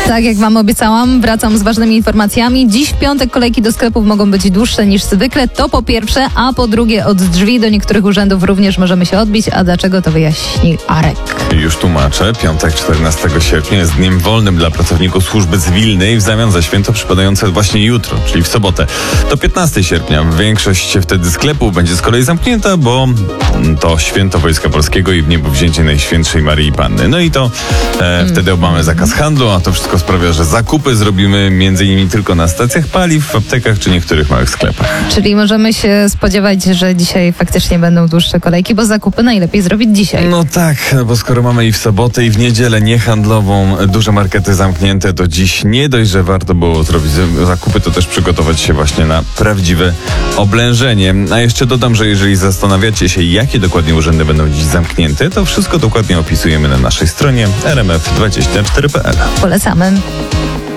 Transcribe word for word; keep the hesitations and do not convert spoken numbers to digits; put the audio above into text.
Tak jak wam obiecałam, wracam z ważnymi informacjami. Dziś w piątek kolejki do sklepów mogą być dłuższe niż zwykle. To po pierwsze, a po drugie od drzwi do niektórych urzędów również możemy się odbić. A dlaczego, to wyjaśni Arek. Już tłumaczę. Piątek czternastego sierpnia jest dniem wolnym dla pracowników służby cywilnej w zamian za święto przypadające właśnie jutro, czyli w sobotę. Do piętnastego sierpnia większość wtedy sklepów będzie z kolei zamknięta, bo to święto Wojska Polskiego i w niebowzięcie Najświętszej Maryi Panny. No i to e, mm. wtedy mamy zakaz handlu, a to wszystko sprawia, że zakupy zrobimy między innymi tylko na stacjach paliw, w aptekach czy niektórych małych sklepach. Czyli możemy się spodziewać, że dzisiaj faktycznie będą dłuższe kolejki, bo zakupy najlepiej zrobić dzisiaj. No tak, bo skoro mamy i w sobotę, i w niedzielę niehandlową duże markety zamknięte, to dziś nie dość, że warto było zrobić zakupy, to też przygotować się właśnie na prawdziwe oblężenie. A jeszcze dodam, że jeżeli zastanawiacie się, jakie dokładnie urzędy będą dziś zamknięte, to wszystko dokładnie opisujemy na naszej stronie r m f dwadzieścia cztery kropka p l. Polecamy.